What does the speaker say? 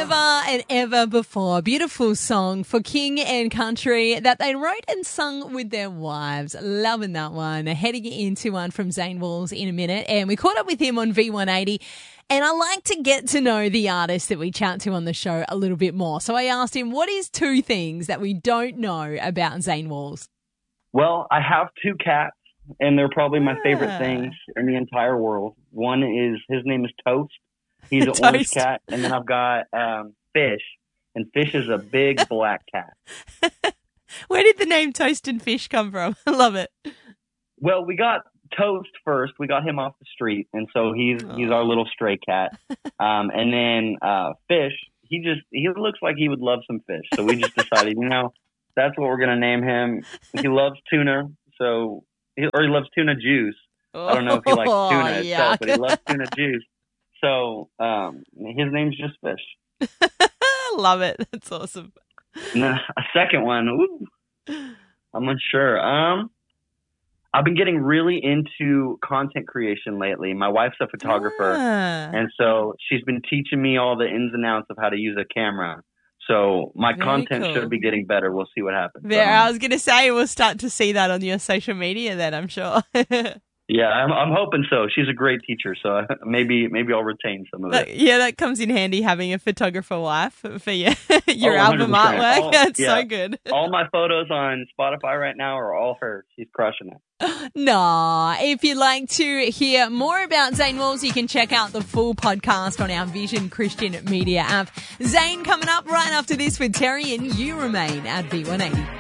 Ever and Ever Before. Beautiful song for King and Country that they wrote and sung with their wives. Loving that one. Heading into one from Zane Walls in a minute. And we caught up with him on V180. And I like to get to know the artist that we chat to on the show a little bit more. So I asked him, what is 2 things that we don't know about Zane Walls? Well, I have 2 cats, and they're probably my favorite things in the entire world. One is, his name is Toast. He's an orange cat. And then I've got Fish, and Fish is a big black cat. Where did the name Toast and Fish come from? I love it. Well, we got Toast first. We got him off the street, and so he's our little stray cat. And then Fish, he looks like he would love some fish. So we just decided, that's what we're gonna name him. He loves tuna, or he loves tuna juice. I don't know if he likes tuna itself, but he loves tuna juice. So his name's just Fish. Love it. That's awesome. And then a second one. I'm unsure. I've been getting really into content creation lately. My wife's a photographer, and so she's been teaching me all the ins and outs of how to use a camera. So my content should be getting better. We'll see what happens. I was going to say we'll start to see that on your social media then, I'm sure. Yeah, I'm hoping so. She's a great teacher, so maybe I'll retain some of it. Yeah, that comes in handy having a photographer wife for your album artwork. That's so good. All my photos on Spotify right now are all her. She's crushing it. Nah, if you'd like to hear more about Zane Walls, you can check out the full podcast on our Vision Christian Media app. Zane coming up right after this with Terry, and you remain at V180.